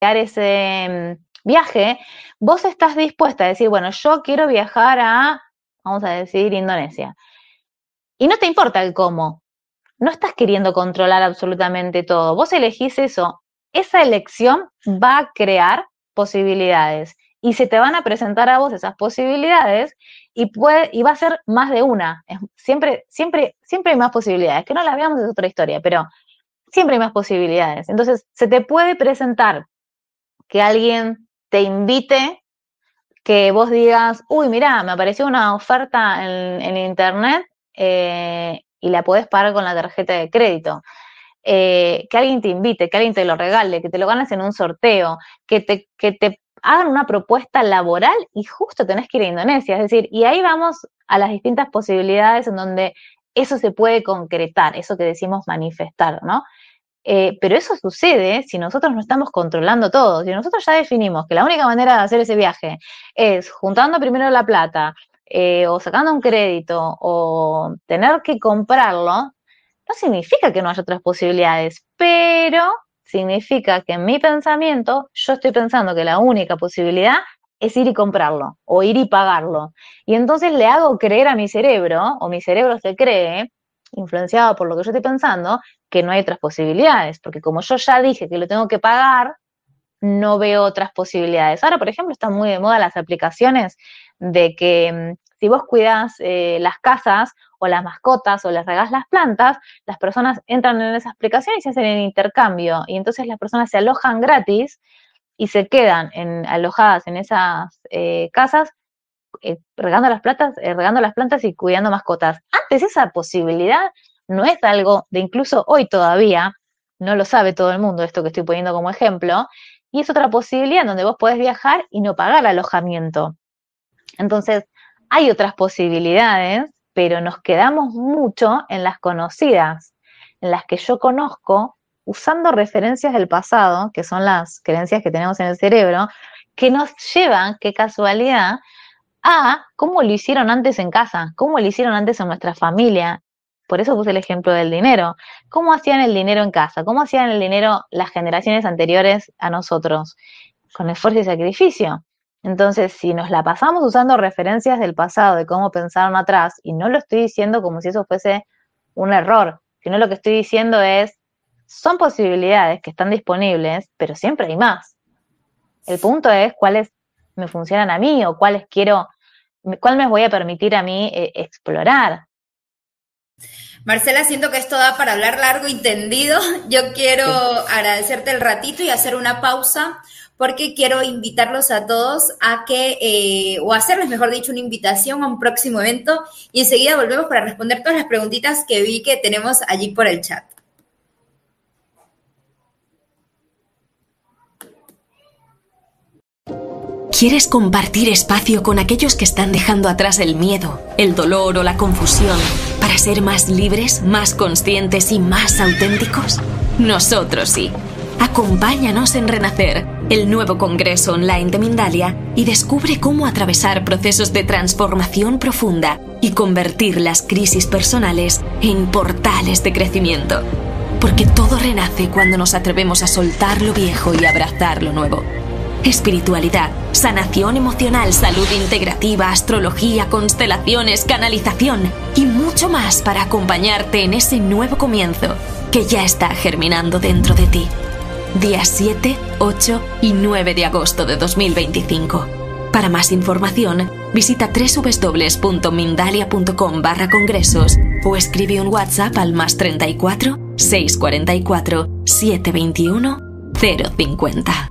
crear ese viaje, vos estás dispuesta a decir, bueno, yo quiero viajar a, vamos a decir, Indonesia. Y no te importa el cómo. No estás queriendo controlar absolutamente todo. Vos elegís eso. Esa elección va a crear posibilidades. Y se te van a presentar a vos esas posibilidades y va a ser más de una. Siempre hay más posibilidades. Que no las veamos es otra historia, pero siempre hay más posibilidades. Entonces, se te puede presentar que alguien te invite, que vos digas, uy, mirá, me apareció una oferta en internet y la podés pagar con la tarjeta de crédito. Que alguien te invite, que alguien te lo regale, que te lo ganes en un sorteo, que te hagan una propuesta laboral y justo tenés que ir a Indonesia. Es decir, y ahí vamos a las distintas posibilidades en donde eso se puede concretar, eso que decimos manifestar, ¿no? Pero eso sucede si nosotros no estamos controlando todo. Si nosotros ya definimos que la única manera de hacer ese viaje es juntando primero la plata, o sacando un crédito, o tener que comprarlo, no significa que no haya otras posibilidades, pero significa que en mi pensamiento yo estoy pensando que la única posibilidad es ir y comprarlo, o ir y pagarlo. Y entonces le hago creer a mi cerebro, o mi cerebro se cree, influenciado por lo que yo estoy pensando, que no hay otras posibilidades, porque como yo ya dije que lo tengo que pagar, no veo otras posibilidades. Ahora, por ejemplo, están muy de moda las aplicaciones de que si vos cuidás las casas o las mascotas o les regás las plantas, las personas entran en esa aplicación y se hacen el intercambio, y entonces las personas se alojan gratis y se quedan alojadas en esas casas regando las plantas y cuidando mascotas. Antes esa posibilidad no es algo de, incluso hoy todavía, no lo sabe todo el mundo esto que estoy poniendo como ejemplo, y es otra posibilidad donde vos podés viajar y no pagar alojamiento. Entonces, hay otras posibilidades, pero nos quedamos mucho en las conocidas, en las que yo conozco, usando referencias del pasado, que son las creencias que tenemos en el cerebro, que nos llevan, qué casualidad, a cómo lo hicieron antes en casa, cómo lo hicieron antes en nuestra familia. Por eso puse el ejemplo del dinero. ¿Cómo hacían el dinero en casa? ¿Cómo hacían el dinero las generaciones anteriores a nosotros? Con esfuerzo y sacrificio. Entonces, si nos la pasamos usando referencias del pasado, de cómo pensaron atrás, y no lo estoy diciendo como si eso fuese un error, sino lo que estoy diciendo es, son posibilidades que están disponibles, pero siempre hay más. El punto es cuáles me funcionan a mí o cuáles cuál me voy a permitir a mí explorar. Marcela, siento que esto da para hablar largo y tendido. Yo quiero agradecerte el ratito y hacer una pausa porque quiero invitarlos a todos a que, o hacerles, mejor dicho, una invitación a un próximo evento y enseguida volvemos para responder todas las preguntitas que vi que tenemos allí por el chat. ¿Quieres compartir espacio con aquellos que están dejando atrás el miedo, el dolor o la confusión para ser más libres, más conscientes y más auténticos? Nosotros sí. Acompáñanos en Renacer, el nuevo congreso online de Mindalia, y descubre cómo atravesar procesos de transformación profunda y convertir las crisis personales en portales de crecimiento. Porque todo renace cuando nos atrevemos a soltar lo viejo y abrazar lo nuevo. Espiritualidad, sanación emocional, salud integrativa, astrología, constelaciones, canalización y mucho más para acompañarte en ese nuevo comienzo que ya está germinando dentro de ti. Días 7, 8 y 9 de agosto de 2025. Para más información, visita www.mindalia.com/congresos o escribe un WhatsApp al +34 644 721 050.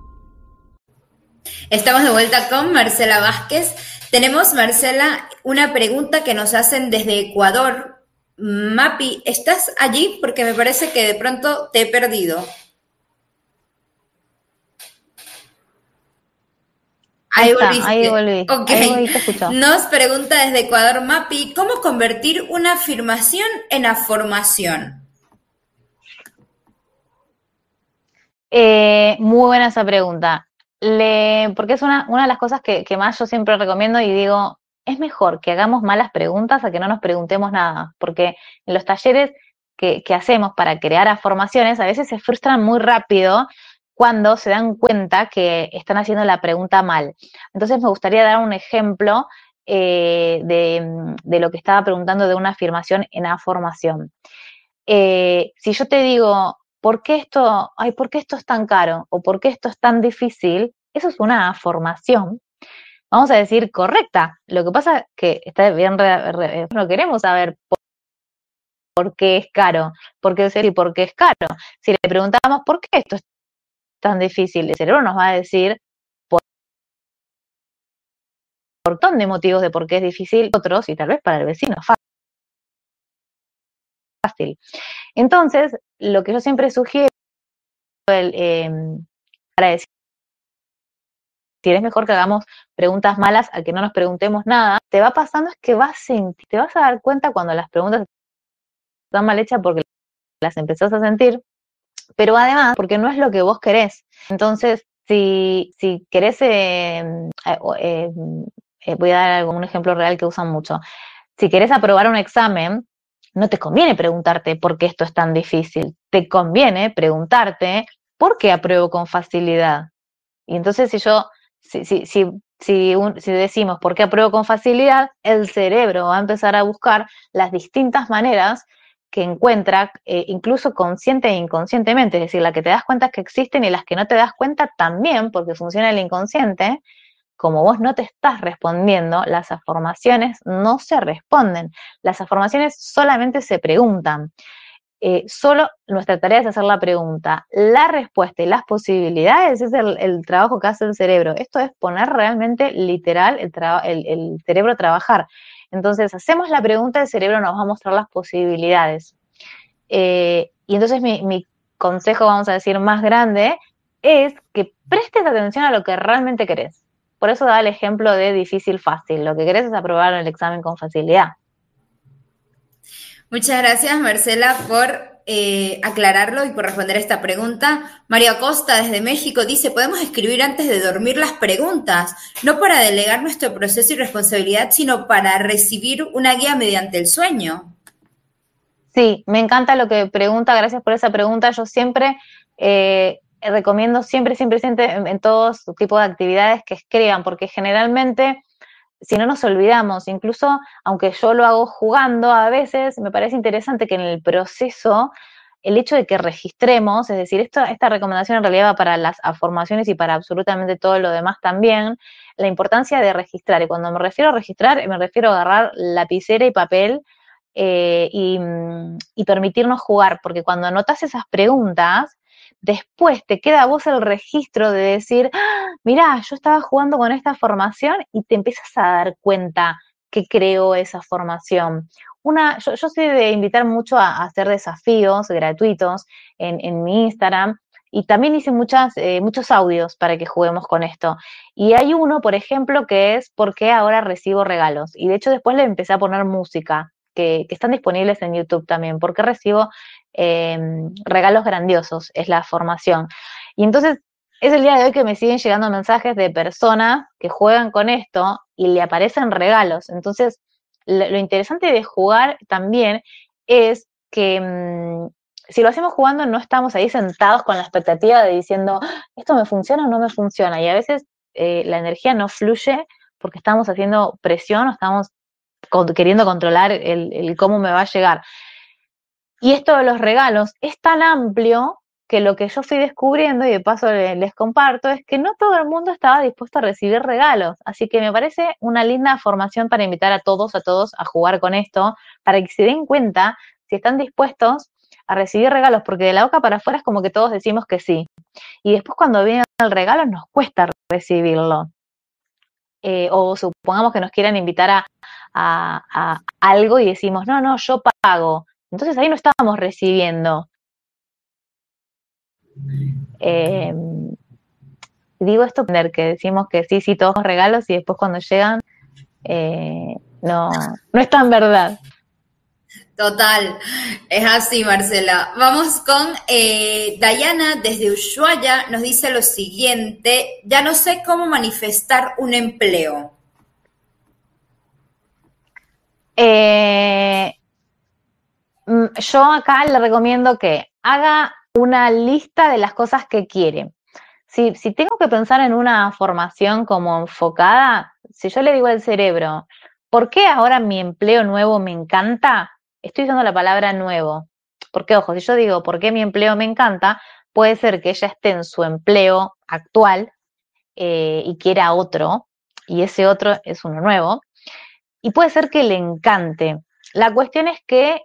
Estamos de vuelta con Marcela Vázquez. Tenemos, Marcela, una pregunta que nos hacen desde Ecuador. Mapi, ¿estás allí? Porque me parece que de pronto te he perdido. Ahí volví. Ok. Ahí te escucho. Nos pregunta desde Ecuador, Mapi, ¿cómo convertir una afirmación en afirmación? Muy buena esa pregunta. Porque es una de las cosas que más yo siempre recomiendo y digo, es mejor que hagamos malas preguntas a que no nos preguntemos nada, porque en los talleres que hacemos para crear afirmaciones a veces se frustran muy rápido cuando se dan cuenta que están haciendo la pregunta mal. Entonces me gustaría dar un ejemplo de lo que estaba preguntando de una afirmación en afirmación. Si yo te digo, ¿por qué esto es tan caro? ¿O por qué esto es tan difícil? Eso es una afirmación, vamos a decir, correcta. Lo que pasa es que está bien, no queremos saber por qué es caro, por qué es caro. Si le preguntamos, ¿por qué esto es tan difícil? El cerebro nos va a decir por un montón de motivos de por qué es difícil, otros, y tal vez para el vecino es fácil. Entonces, lo que yo siempre sugiero para decir es mejor que hagamos preguntas malas a que no nos preguntemos nada, te va pasando es que te vas a dar cuenta cuando las preguntas están mal hechas porque las empezás a sentir, pero además porque no es lo que vos querés. Entonces, si querés, voy a dar un ejemplo real que usan mucho. Si querés aprobar un examen, no te conviene preguntarte por qué esto es tan difícil. Te conviene preguntarte por qué apruebo con facilidad. Y entonces si decimos por qué apruebo con facilidad, el cerebro va a empezar a buscar las distintas maneras que encuentra, incluso consciente e inconscientemente, es decir, las que te das cuenta que existen y las que no te das cuenta también, porque funciona el inconsciente. Como vos no te estás respondiendo, las afirmaciones no se responden. Las afirmaciones solamente se preguntan. Solo nuestra tarea es hacer la pregunta. La respuesta y las posibilidades es el trabajo que hace el cerebro. Esto es poner realmente literal el cerebro a trabajar. Entonces, hacemos la pregunta, el cerebro nos va a mostrar las posibilidades. Y entonces mi consejo, vamos a decir, más grande, es que prestes atención a lo que realmente querés. Por eso da el ejemplo de difícil, fácil. Lo que querés es aprobar el examen con facilidad. Muchas gracias, Marcela, por aclararlo y por responder esta pregunta. María Acosta, desde México, dice, podemos escribir antes de dormir las preguntas, no para delegar nuestro proceso y responsabilidad, sino para recibir una guía mediante el sueño. Sí, me encanta lo que pregunta, gracias por esa pregunta. Yo siempre recomiendo, siempre en todos tipos de actividades que escriban, porque generalmente si no nos olvidamos, incluso aunque yo lo hago jugando a veces, me parece interesante que en el proceso, el hecho de que registremos, es decir, esta recomendación en realidad va para las afirmaciones y para absolutamente todo lo demás también, la importancia de registrar. Y cuando me refiero a registrar, me refiero a agarrar lapicera y papel y permitirnos jugar, porque cuando anotas esas preguntas, después te queda a vos el registro de decir, mirá, yo estaba jugando con esta formación y te empiezas a dar cuenta que creó esa formación. Yo soy de invitar mucho a hacer desafíos gratuitos en mi Instagram y también hice muchos audios para que juguemos con esto. Y hay uno, por ejemplo, que es ¿por qué ahora recibo regalos? Y de hecho después le empecé a poner música, que están disponibles en YouTube también. ¿Por qué recibo regalos grandiosos? Es la formación. Y entonces es el día de hoy que me siguen llegando mensajes de personas que juegan con esto y le aparecen regalos. Entonces, lo interesante de jugar también es que si lo hacemos jugando no estamos ahí sentados con la expectativa de diciendo, ¿esto me funciona o no me funciona? Y a veces la energía no fluye porque estamos haciendo presión o estamos queriendo controlar el cómo me va a llegar. Y esto de los regalos es tan amplio que lo que yo fui descubriendo, y de paso les comparto, es que no todo el mundo estaba dispuesto a recibir regalos. Así que me parece una linda formación para invitar a todos a jugar con esto, para que se den cuenta si están dispuestos a recibir regalos, porque de la boca para afuera es como que todos decimos que sí. Y después cuando viene el regalo nos cuesta recibirlo. O supongamos que nos quieran invitar a algo y decimos, no, yo pago. Entonces ahí no estábamos recibiendo. Digo esto que decimos que sí, todos los regalos y después cuando llegan no es tan verdad. Total, es así, Marcela. Vamos con Dayana desde Ushuaia, nos dice lo siguiente, ya no sé cómo manifestar un empleo. Yo acá le recomiendo que haga una lista de las cosas que quiere. si tengo que pensar en una formación como enfocada, si yo le digo al cerebro, ¿por qué ahora mi empleo nuevo me encanta? Estoy usando la palabra nuevo. Porque, ojo, si yo digo, ¿por qué mi empleo me encanta? Puede ser que ella esté en su empleo actual y quiera otro, y ese otro es uno nuevo, y puede ser que le encante. La cuestión es que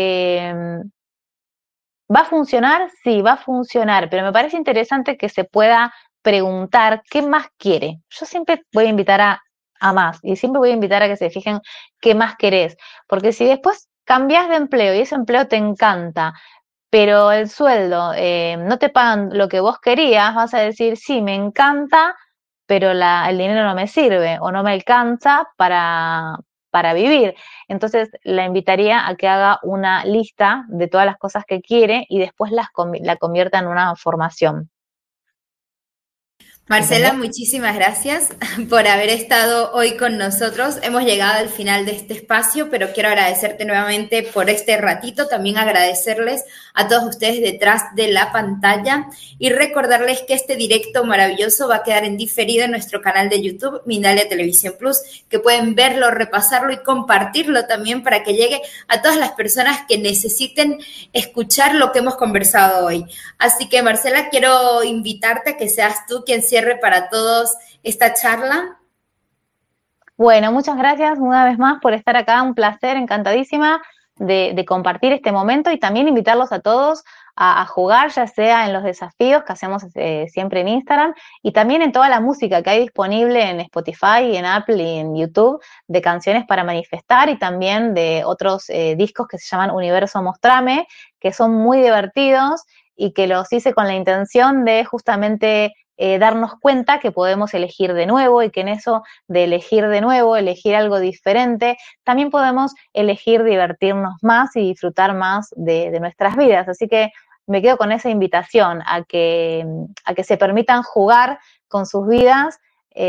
¿va a funcionar? Sí, va a funcionar, pero me parece interesante que se pueda preguntar qué más quiere. Yo siempre voy a invitar a más y siempre voy a invitar a que se fijen qué más querés, porque si después cambias de empleo y ese empleo te encanta, pero el sueldo no te pagan lo que vos querías, vas a decir, sí, me encanta, pero el dinero no me sirve o no me alcanza para vivir. Entonces la invitaría a que haga una lista de todas las cosas que quiere y después la convierta en una formación. Marcela, muchísimas gracias por haber estado hoy con nosotros. Hemos llegado al final de este espacio, pero quiero agradecerte nuevamente por este ratito, también agradecerles a todos ustedes detrás de la pantalla y recordarles que este directo maravilloso va a quedar en diferido en nuestro canal de YouTube, Mindalia Televisión Plus, que pueden verlo, repasarlo y compartirlo también para que llegue a todas las personas que necesiten escuchar lo que hemos conversado hoy. Así que, Marcela, quiero invitarte a que seas tú quien cierre para todos esta charla. Bueno, muchas gracias una vez más por estar acá, un placer, encantadísima de compartir este momento y también invitarlos a todos a jugar, ya sea en los desafíos que hacemos siempre en Instagram y también en toda la música que hay disponible en Spotify, en Apple y en YouTube de canciones para manifestar y también de otros discos que se llaman Universo Mostrame, que son muy divertidos y que los hice con la intención de justamente darnos cuenta que podemos elegir de nuevo y que en eso de elegir de nuevo, elegir algo diferente, también podemos elegir divertirnos más y disfrutar más de nuestras vidas. Así que me quedo con esa invitación a que se permitan jugar con sus vidas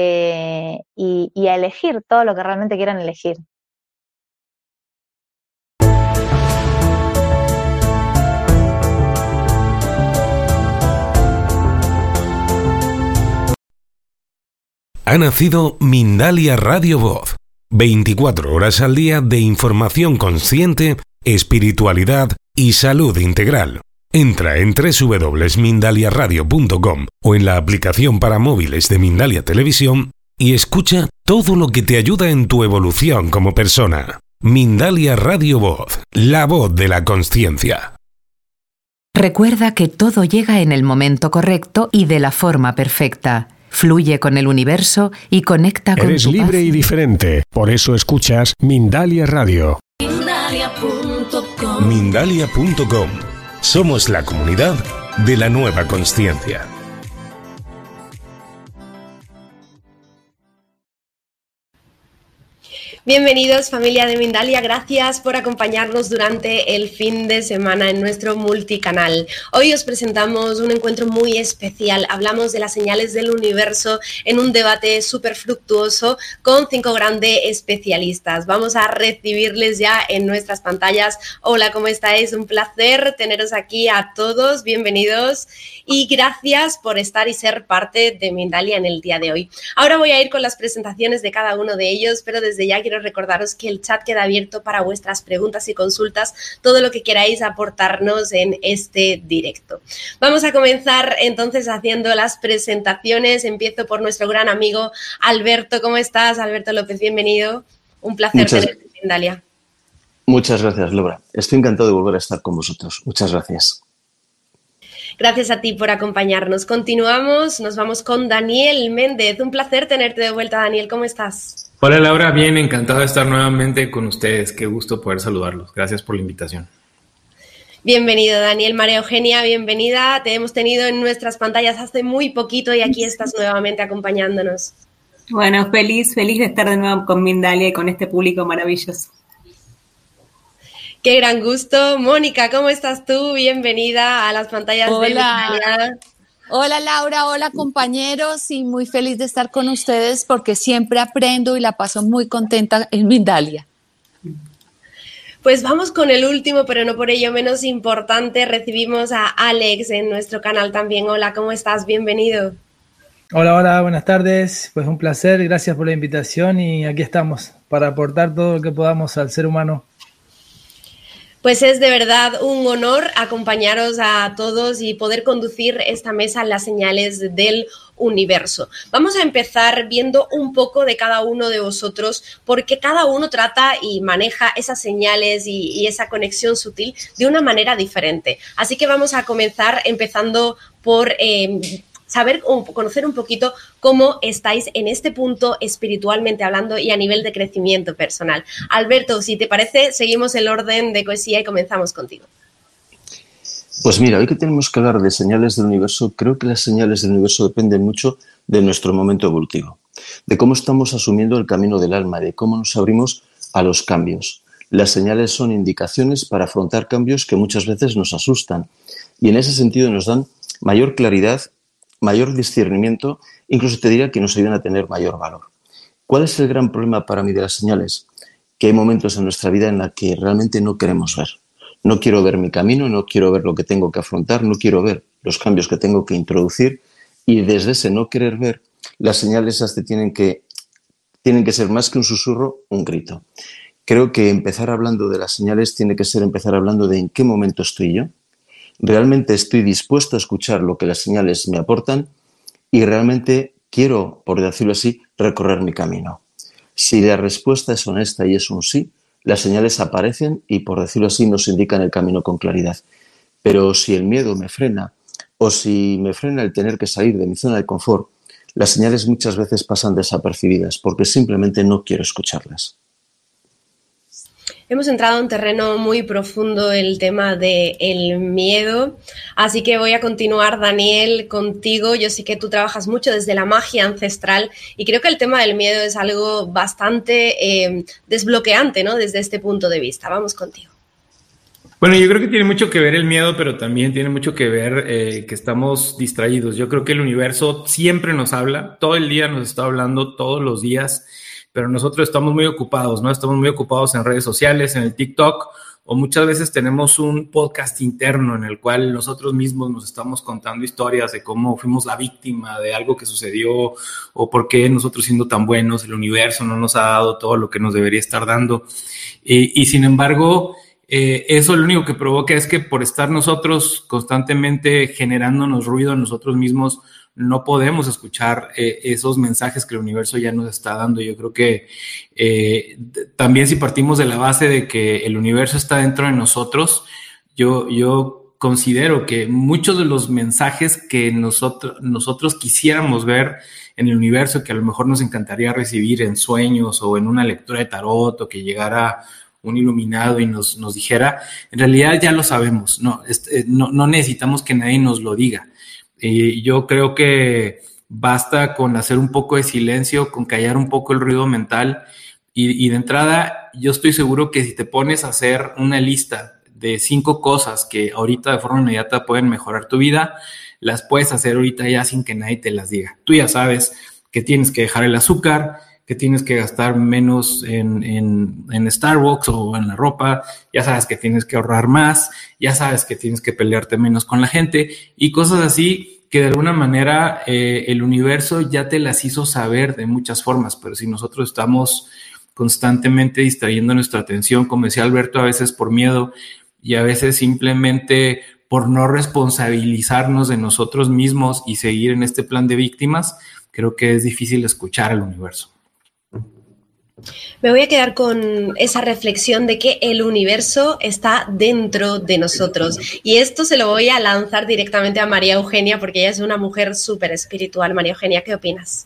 y a elegir todo lo que realmente quieran elegir. Ha nacido Mindalia Radio Voz. 24 horas al día de información consciente, espiritualidad y salud integral. Entra en www.mindaliaradio.com o en la aplicación para móviles de Mindalia Televisión y escucha todo lo que te ayuda en tu evolución como persona. Mindalia Radio Voz, la voz de la consciencia. Recuerda que todo llega en el momento correcto y de la forma perfecta. Fluye con el universo y conecta con tu paz. Eres libre y diferente, por eso escuchas Mindalia Radio. Mindalia.com. Somos la comunidad de la nueva consciencia. Bienvenidos, familia de Mindalia, gracias por acompañarnos durante el fin de semana en nuestro multicanal. Hoy os presentamos un encuentro muy especial, hablamos de las señales del universo en un debate súper fructuoso con 5 grandes especialistas. Vamos a recibirles ya en nuestras pantallas. Hola, ¿cómo estáis? Un placer teneros aquí a todos, bienvenidos y gracias por estar y ser parte de Mindalia en el día de hoy. Ahora voy a ir con las presentaciones de cada uno de ellos, pero desde ya quiero recordaros que el chat queda abierto para vuestras preguntas y consultas, todo lo que queráis aportarnos en este directo. Vamos a comenzar entonces haciendo las presentaciones. Empiezo por nuestro gran amigo Alberto. ¿Cómo estás, Alberto López? Bienvenido. Un placer tenerte en Mindalia. Muchas gracias, Laura. Estoy encantado de volver a estar con vosotros. Muchas gracias. Gracias a ti por acompañarnos. Continuamos, nos vamos con Daniel Méndez. Un placer tenerte de vuelta, Daniel. ¿Cómo estás? Hola Laura, bien, encantado de estar nuevamente con ustedes. Qué gusto poder saludarlos. Gracias por la invitación. Bienvenido, Daniel. María Eugenia, bienvenida. Te hemos tenido en nuestras pantallas hace muy poquito y aquí estás nuevamente acompañándonos. Bueno, feliz de estar de nuevo con Mindalia y con este público maravilloso. Qué gran gusto. Mónica, ¿cómo estás tú? Bienvenida a las pantallas de Mindalia. Hola Laura, hola compañeros y muy feliz de estar con ustedes porque siempre aprendo y la paso muy contenta en Mindalia. Pues vamos con el último, pero no por ello menos importante. Recibimos a Alex en nuestro canal también. Hola, ¿cómo estás? Bienvenido. Hola, buenas tardes. Pues un placer, gracias por la invitación y aquí estamos para aportar todo lo que podamos al ser humano. Pues es de verdad un honor acompañaros a todos y poder conducir esta mesa en las señales del universo. Vamos a empezar viendo un poco de cada uno de vosotros, porque cada uno trata y maneja esas señales y esa conexión sutil de una manera diferente. Así que vamos a comenzar empezando por saber o conocer un poquito cómo estáis en este punto espiritualmente hablando y a nivel de crecimiento personal. Alberto, si te parece, seguimos el orden de Coesía y comenzamos contigo. Pues mira, hoy que tenemos que hablar de señales del universo, creo que las señales del universo dependen mucho de nuestro momento evolutivo, de cómo estamos asumiendo el camino del alma, de cómo nos abrimos a los cambios. Las señales son indicaciones para afrontar cambios que muchas veces nos asustan y en ese sentido nos dan mayor claridad, mayor discernimiento, incluso te diría que nos ayudan a tener mayor valor. ¿Cuál es el gran problema para mí de las señales? Que hay momentos en nuestra vida en los que realmente no queremos ver. No quiero ver mi camino, no quiero ver lo que tengo que afrontar, no quiero ver los cambios que tengo que introducir y desde ese no querer ver, las señales tienen que ser más que un susurro, un grito. Creo que empezar hablando de las señales tiene que ser empezar hablando de en qué momento estoy yo. ¿Realmente estoy dispuesto a escuchar lo que las señales me aportan? Y realmente quiero, por decirlo así, recorrer mi camino. Si la respuesta es honesta y es un sí, las señales aparecen y, por decirlo así, nos indican el camino con claridad. Pero si el miedo me frena o si me frena el tener que salir de mi zona de confort, las señales muchas veces pasan desapercibidas porque simplemente no quiero escucharlas. Hemos entrado en un terreno muy profundo, el tema del miedo, así que voy a continuar, Daniel, contigo. Yo sé que tú trabajas mucho desde la magia ancestral y creo que el tema del miedo es algo bastante desbloqueante, ¿no? Desde este punto de vista. Vamos contigo. Bueno, yo creo que tiene mucho que ver el miedo, pero también tiene mucho que ver que estamos distraídos. Yo creo que el universo siempre nos habla, todo el día nos está hablando, todos los días, pero nosotros estamos muy ocupados, ¿no? Estamos muy ocupados en redes sociales, en el TikTok, o muchas veces tenemos un podcast interno en el cual nosotros mismos nos estamos contando historias de cómo fuimos la víctima de algo que sucedió o por qué nosotros siendo tan buenos, el universo no nos ha dado todo lo que nos debería estar dando. Y sin embargo, eso lo único que provoca es que por estar nosotros constantemente generándonos ruido nosotros mismos, no podemos escuchar esos mensajes que el universo ya nos está dando. Yo creo que también si partimos de la base de que el universo está dentro de nosotros, yo considero que muchos de los mensajes que nosotros quisiéramos ver en el universo, que a lo mejor nos encantaría recibir en sueños o en una lectura de tarot o que llegara un iluminado y nos dijera, en realidad ya lo sabemos, no necesitamos que nadie nos lo diga. Yo creo que basta con hacer un poco de silencio, con callar un poco el ruido mental y de entrada yo estoy seguro que si te pones a hacer una lista de 5 cosas que ahorita de forma inmediata pueden mejorar tu vida, las puedes hacer ahorita ya sin que nadie te las diga. Tú ya sabes que tienes que dejar el azúcar, que tienes que gastar menos en Starbucks o en la ropa, ya sabes que tienes que ahorrar más, ya sabes que tienes que pelearte menos con la gente y cosas así que de alguna manera el universo ya te las hizo saber de muchas formas, pero si nosotros estamos constantemente distrayendo nuestra atención, como decía Alberto, a veces por miedo y a veces simplemente por no responsabilizarnos de nosotros mismos y seguir en este plan de víctimas, creo que es difícil escuchar al universo. Me voy a quedar con esa reflexión de que el universo está dentro de nosotros y esto se lo voy a lanzar directamente a María Eugenia porque ella es una mujer súper espiritual. María Eugenia, ¿qué opinas?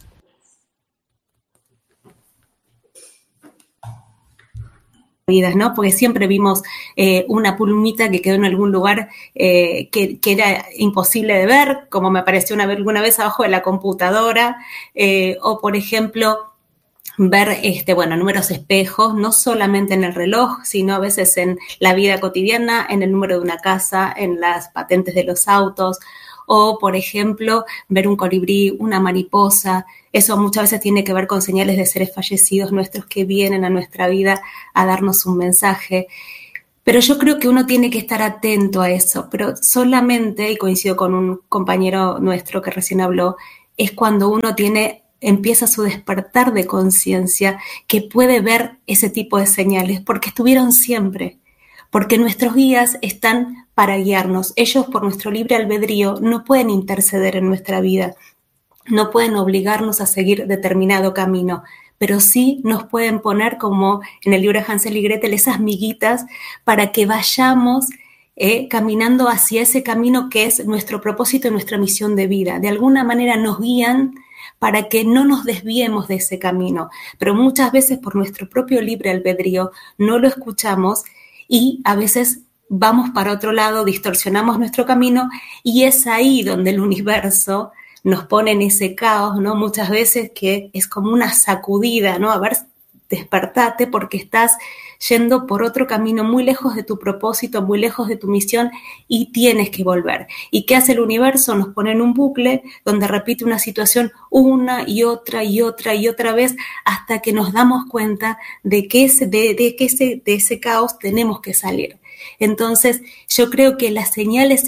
¿No? Porque siempre vimos una plumita que quedó en algún lugar que era imposible de ver, como me apareció alguna vez abajo de la computadora, o por ejemplo ver números espejos, no solamente en el reloj, sino a veces en la vida cotidiana, en el número de una casa, en las patentes de los autos, o por ejemplo ver un colibrí, una mariposa. Eso muchas veces tiene que ver con señales de seres fallecidos nuestros que vienen a nuestra vida a darnos un mensaje. Pero yo creo que uno tiene que estar atento a eso, pero solamente, y coincido con un compañero nuestro que recién habló, es cuando uno empieza su despertar de conciencia, que puede ver ese tipo de señales, porque estuvieron siempre, porque nuestros guías están para guiarnos. Ellos, por nuestro libre albedrío, no pueden interceder en nuestra vida, no pueden obligarnos a seguir determinado camino, pero sí nos pueden poner, como en el libro de Hansel y Gretel, esas miguitas para que vayamos caminando hacia ese camino que es nuestro propósito y nuestra misión de vida. De alguna manera nos guían para que no nos desviemos de ese camino, pero muchas veces por nuestro propio libre albedrío no lo escuchamos y a veces vamos para otro lado, distorsionamos nuestro camino y es ahí donde el universo nos pone en ese caos, ¿no? Muchas veces que es como una sacudida, ¿no? A ver, despertate porque estás yendo por otro camino muy lejos de tu propósito, muy lejos de tu misión y tienes que volver. ¿Y qué hace el universo? Nos pone en un bucle donde repite una situación una y otra y otra y otra vez hasta que nos damos cuenta de que de ese caos tenemos que salir. Entonces, yo creo que las señales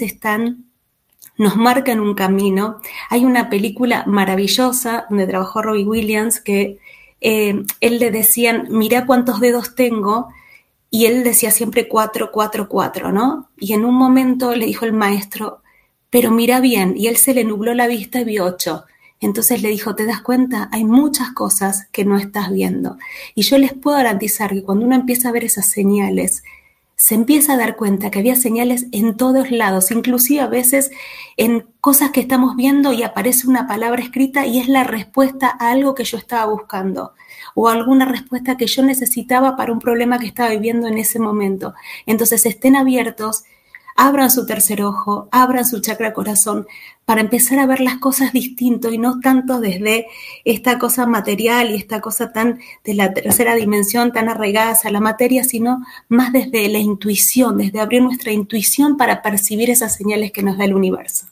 nos marcan un camino. Hay una película maravillosa donde trabajó Robbie Williams que él le decían, mira cuántos dedos tengo, y él decía siempre 4, 4, 4, ¿no? Y en un momento le dijo el maestro, pero mira bien, y él se le nubló la vista y vio 8. Entonces le dijo, ¿te das cuenta? Hay muchas cosas que no estás viendo. Y yo les puedo garantizar que cuando uno empieza a ver esas señales, se empieza a dar cuenta que había señales en todos lados, inclusive a veces en cosas que estamos viendo y aparece una palabra escrita y es la respuesta a algo que yo estaba buscando o alguna respuesta que yo necesitaba para un problema que estaba viviendo en ese momento. Entonces estén abiertos, abran su tercer ojo, abran su chakra corazón para empezar a ver las cosas distinto y no tanto desde esta cosa material y esta cosa tan de la tercera dimensión tan arraigadas a la materia, sino más desde la intuición, desde abrir nuestra intuición para percibir esas señales que nos da el universo.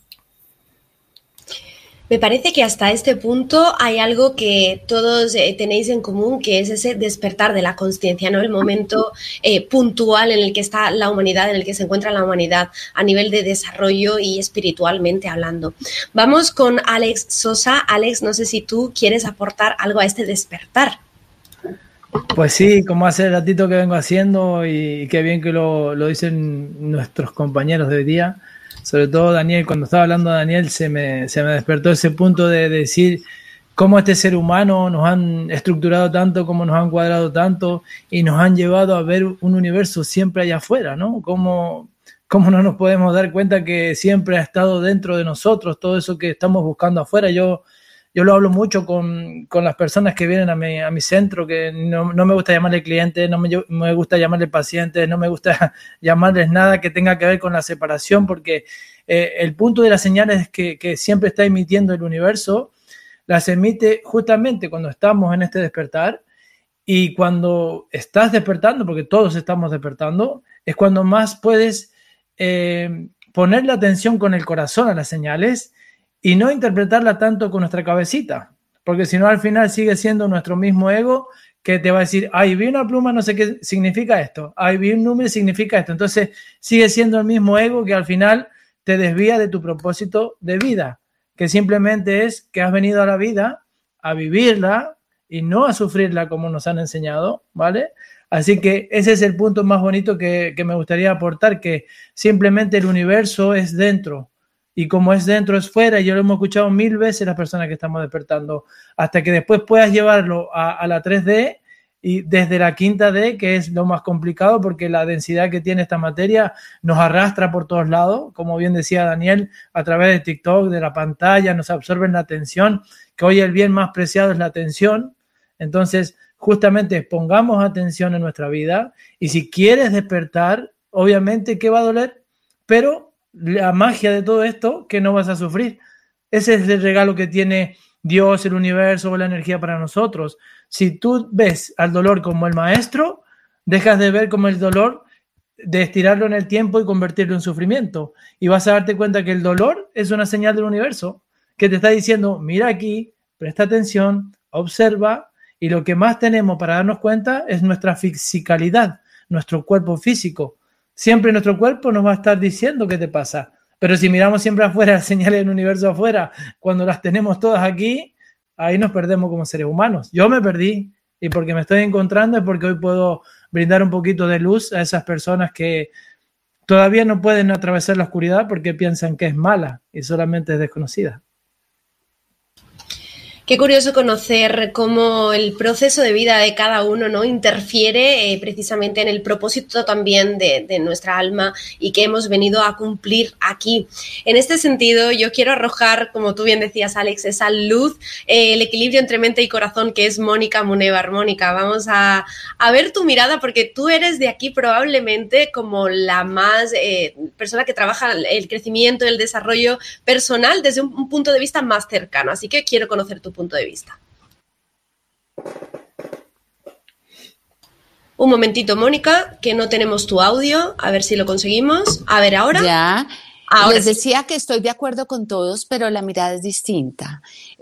Me parece que hasta este punto hay algo que todos tenéis en común, que es ese despertar de la consciencia, ¿no? El momento puntual en el que está la humanidad, en el que se encuentra la humanidad a nivel de desarrollo y espiritualmente hablando. Vamos con Alex Sosa. Alex, no sé si tú quieres aportar algo a este despertar. Pues sí, como hace ratito que vengo haciendo y qué bien que lo dicen nuestros compañeros de hoy día. Sobre todo Daniel, cuando estaba hablando de Daniel se me despertó ese punto de decir cómo este ser humano nos han estructurado tanto, cómo nos han cuadrado tanto y nos han llevado a ver un universo siempre allá afuera, ¿no? Cómo no nos podemos dar cuenta que siempre ha estado dentro de nosotros todo eso que estamos buscando afuera. Yo lo hablo mucho con las personas que vienen a mi centro, que no me gusta llamarle clientes, no me gusta llamarle pacientes, no me gusta llamarles nada que tenga que ver con la separación, porque el punto de las señales que siempre está emitiendo el universo, las emite justamente cuando estamos en este despertar, y cuando estás despertando, porque todos estamos despertando, es cuando más puedes ponerle atención con el corazón a las señales, y no interpretarla tanto con nuestra cabecita, porque si no al final sigue siendo nuestro mismo ego que te va a decir, ay, vi una pluma, no sé qué significa esto, ay, vi un número, significa esto. Entonces sigue siendo el mismo ego que al final te desvía de tu propósito de vida, que simplemente es que has venido a la vida a vivirla y no a sufrirla como nos han enseñado, ¿vale? Así que ese es el punto más bonito que me gustaría aportar, que simplemente el universo es dentro. Y como es dentro, es fuera, y yo lo hemos escuchado 1000 veces las personas que estamos despertando, hasta que después puedas llevarlo a la 3D y desde la 5D, que es lo más complicado porque la densidad que tiene esta materia nos arrastra por todos lados, como bien decía Daniel, a través de TikTok, de la pantalla, nos absorben la atención, que hoy el bien más preciado es la atención. Entonces, justamente pongamos atención en nuestra vida y si quieres despertar, obviamente, ¿qué va a doler? Pero la magia de todo esto, que no vas a sufrir. Ese es el regalo que tiene Dios, el universo o la energía para nosotros. Si tú ves al dolor como el maestro, dejas de ver como el dolor de estirarlo en el tiempo y convertirlo en sufrimiento. Y vas a darte cuenta que el dolor es una señal del universo que te está diciendo, mira aquí, presta atención, observa, y lo que más tenemos para darnos cuenta es nuestra fisicalidad, nuestro cuerpo físico. siempre nuestro cuerpo nos va a estar diciendo qué te pasa. Pero si miramos siempre afuera, las señales del universo afuera, cuando las tenemos todas aquí, ahí nos perdemos como seres humanos. Yo me perdí, y porque me estoy encontrando es porque hoy puedo brindar un poquito de luz a esas personas que todavía no pueden atravesar la oscuridad porque piensan que es mala y solamente es desconocida. Qué curioso conocer cómo el proceso de vida de cada uno, ¿no?, interfiere precisamente en el propósito también de nuestra alma y que hemos venido a cumplir aquí. En este sentido, yo quiero arrojar, como tú bien decías, Alex, esa luz, el equilibrio entre mente y corazón, que es Mónica Munevar. Mónica, vamos a ver tu mirada, porque tú eres de aquí probablemente como la más persona que trabaja el crecimiento, el desarrollo personal desde un punto de vista más cercano. Así que quiero conocer tu punto de vista. Un momentito, Mónica, que no tenemos tu audio, a ver si lo conseguimos. A ver, ahora. Ya. Ahora Les sí. decía que estoy de acuerdo con todos, pero la mirada es distinta.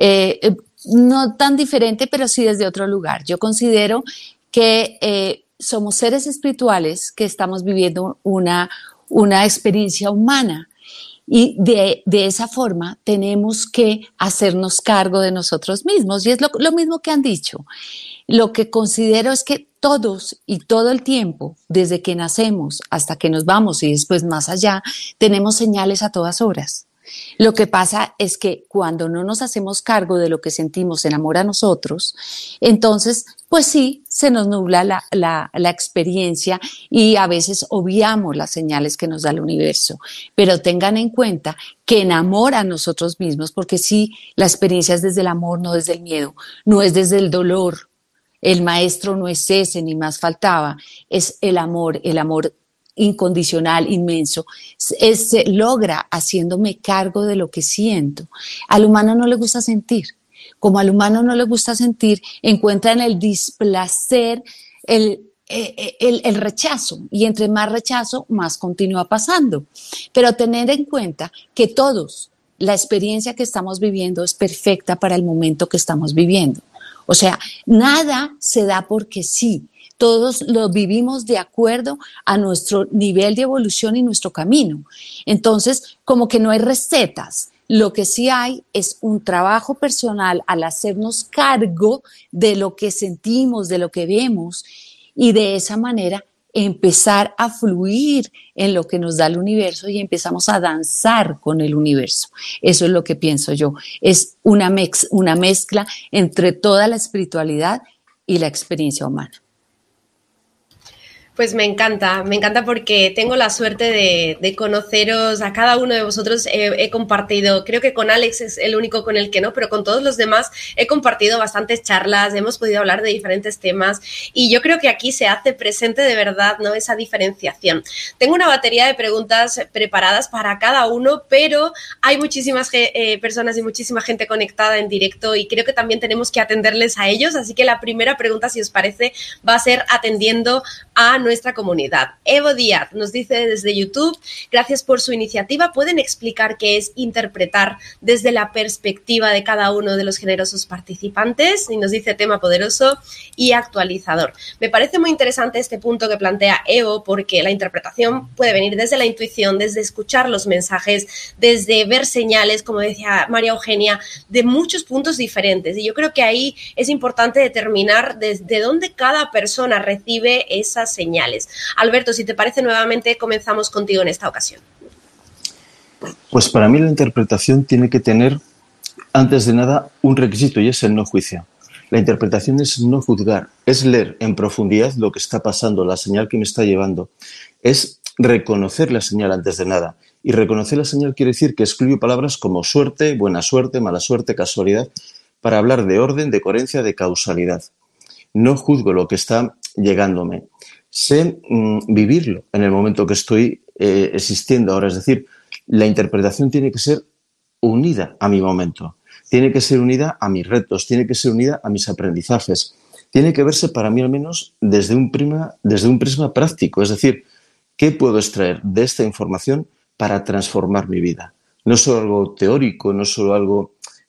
No tan diferente, pero sí desde otro lugar. Yo considero que somos seres espirituales que estamos viviendo una experiencia humana. Y de esa forma tenemos que hacernos cargo de nosotros mismos. Y es lo mismo que han dicho. Lo que considero es que todos y todo el tiempo, desde que nacemos hasta que nos vamos y después más allá, tenemos señales a todas horas. Lo que pasa es que cuando no nos hacemos cargo de lo que sentimos en amor a nosotros, entonces, pues sí, se nos nubla la experiencia y a veces obviamos las señales que nos da el universo. Pero tengan en cuenta que en amor a nosotros mismos, porque sí, la experiencia es desde el amor, no desde el miedo, no es desde el dolor. El maestro no es ese, ni más faltaba, es el amor incondicional, inmenso, se logra haciéndome cargo de lo que siento. Al humano no le gusta sentir. Como al humano no le gusta sentir, encuentra en el displacer el rechazo, y entre más rechazo, más continúa pasando. Pero tener en cuenta que todos, la experiencia que estamos viviendo es perfecta para el momento que estamos viviendo. O sea, nada se da porque sí. Todos lo vivimos de acuerdo a nuestro nivel de evolución y nuestro camino. Entonces, como que no hay recetas. Lo que sí hay es un trabajo personal al hacernos cargo de lo que sentimos, de lo que vemos, y de esa manera empezar a fluir en lo que nos da el universo y empezamos a danzar con el universo. Eso es lo que pienso yo. Es una mezcla entre toda la espiritualidad y la experiencia humana. Pues me encanta porque tengo la suerte de conoceros a cada uno de vosotros. He compartido, creo que con Alex es el único con el que no, pero con todos los demás he compartido bastantes charlas, hemos podido hablar de diferentes temas y yo creo que aquí se hace presente de verdad, ¿no?, esa diferenciación. Tengo una batería de preguntas preparadas para cada uno, pero hay muchísimas personas y muchísima gente conectada en directo y creo que también tenemos que atenderles a ellos, así que la primera pregunta, si os parece, va a ser atendiendo a nuestra comunidad. Evo Díaz nos dice desde YouTube: gracias por su iniciativa. ¿Pueden explicar qué es interpretar desde la perspectiva de cada uno de los generosos participantes? Y nos dice: tema poderoso y actualizador. Me parece muy interesante este punto que plantea Evo, porque la interpretación puede venir desde la intuición, desde escuchar los mensajes, desde ver señales, como decía María Eugenia, de muchos puntos diferentes. Y yo creo que ahí es importante determinar desde dónde cada persona recibe esas señales. Alberto, si te parece, nuevamente comenzamos contigo en esta ocasión. Pues para mí la interpretación tiene que tener, antes de nada, un requisito, y es el no juicio. La interpretación es no juzgar, es leer en profundidad lo que está pasando, la señal que me está llevando. Es reconocer la señal antes de nada. Y reconocer la señal quiere decir que excluyo palabras como suerte, buena suerte, mala suerte, casualidad, para hablar de orden, de coherencia, de causalidad. No juzgo lo que está llegándome. Sé vivirlo en el momento que estoy existiendo ahora. Es decir, la interpretación tiene que ser unida a mi momento, tiene que ser unida a mis retos, tiene que ser unida a mis aprendizajes. Tiene que verse, para mí al menos, desde un prisma práctico. Es decir, ¿qué puedo extraer de esta información para transformar mi vida? No solo algo teórico, no solo algo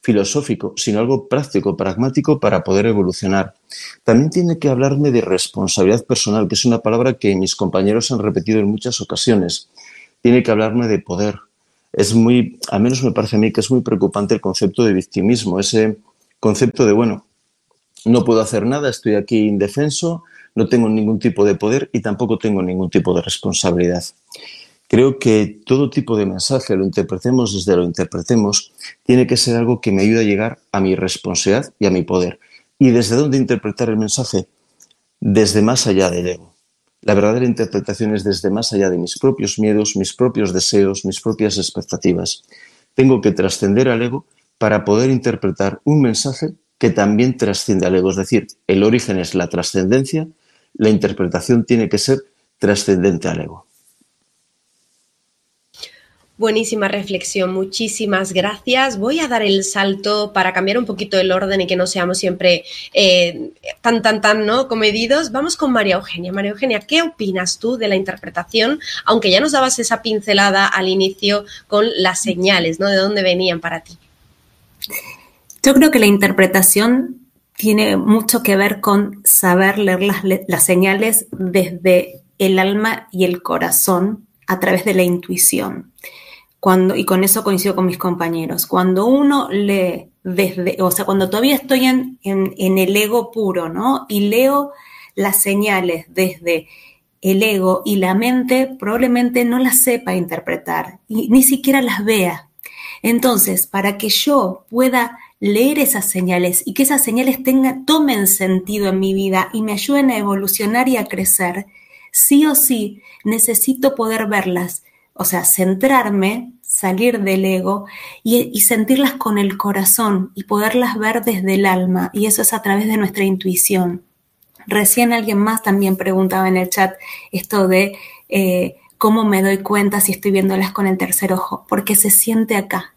filosófico, sino algo práctico, pragmático para poder evolucionar. También tiene que hablarme de responsabilidad personal, que es una palabra que mis compañeros han repetido en muchas ocasiones. Tiene que hablarme de poder. Al menos me parece a mí que es muy preocupante el concepto de victimismo, ese concepto de, bueno, no puedo hacer nada, estoy aquí indefenso, no tengo ningún tipo de poder y tampoco tengo ningún tipo de responsabilidad. Creo que todo tipo de mensaje, lo interpretemos desde lo interpretemos, tiene que ser algo que me ayude a llegar a mi responsabilidad y a mi poder. ¿Y desde dónde interpretar el mensaje? Desde más allá del ego. La verdadera interpretación es desde más allá de mis propios miedos, mis propios deseos, mis propias expectativas. Tengo que trascender al ego para poder interpretar un mensaje que también trasciende al ego. Es decir, el origen es la trascendencia, la interpretación tiene que ser trascendente al ego. Buenísima reflexión, muchísimas gracias. Voy a dar el salto para cambiar un poquito el orden y que no seamos siempre tan, ¿no?, comedidos. Vamos con María Eugenia. María Eugenia, ¿qué opinas tú de la interpretación? Aunque ya nos dabas esa pincelada al inicio con las señales, ¿no? ¿De dónde venían para ti? Yo creo que la interpretación tiene mucho que ver con saber leer las señales desde el alma y el corazón a través de la intuición. Y con eso coincido con mis compañeros. Cuando uno lee cuando todavía estoy en el ego puro, ¿no? Y leo las señales desde el ego y la mente, probablemente no las sepa interpretar y ni siquiera las vea. Entonces, para que yo pueda leer esas señales y que esas señales tomen sentido en mi vida y me ayuden a evolucionar y a crecer, sí o sí necesito poder verlas, o sea, centrarme, salir del ego y sentirlas con el corazón y poderlas ver desde el alma, y eso es a través de nuestra intuición. Recién alguien más también preguntaba en el chat esto de cómo me doy cuenta si estoy viéndolas con el tercer ojo, porque se siente acá.